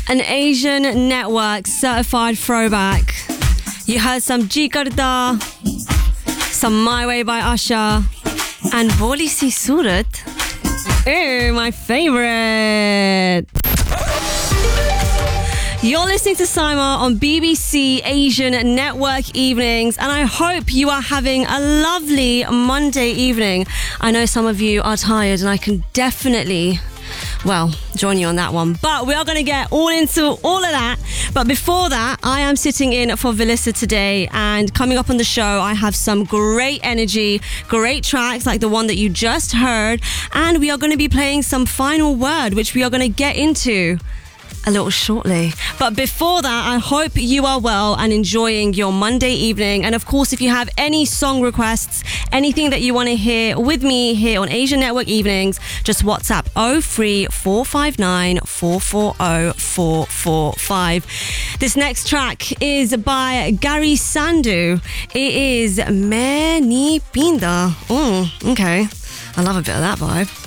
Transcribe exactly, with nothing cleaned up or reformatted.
An Asian Network certified throwback. You heard some G Karda, some My Way by Usher, and Boli Si Surat. Ooh, my favorite. You're listening to Saima on B B C Asian Network Evenings, and I hope you are having a lovely Monday evening. I know some of you are tired, and I can definitely, well, join you on that one. But we are going to get all into all of that. But before that, I am sitting in for Velissa today, and coming up on the show, I have some great energy, great tracks like the one that you just heard, and we are going to be playing some Final Word, which we are going to get into a little shortly. But before that, I hope you are well and enjoying your Monday evening. And of course, if you have any song requests, anything that you want to hear with me here on Asian Network Evenings, just WhatsApp oh three four five nine four four oh four four five. This next track is by Gary Sandhu. It is Main Ni Pinda. Mm, okay. I love a bit of that vibe.